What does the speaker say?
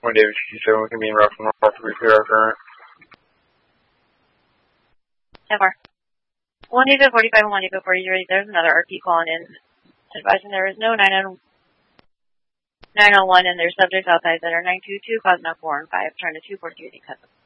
1 David 67 can be in route from North to repair our current. 10-4. 1 David 45 and 1 David 43, there's another RP calling in, advising there is no 901 and there's subjects outside that are 922, causing up 4 and 5, turn to 242, because of